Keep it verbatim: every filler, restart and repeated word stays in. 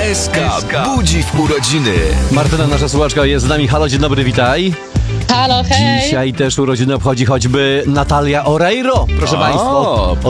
S K budzi w urodziny. Martyna, nasza słuchaczka, jest z nami. Halo, dzień dobry, witaj. Halo, hej! Dzisiaj też urodziny obchodzi choćby Natalia Oreiro, proszę O, Państwa.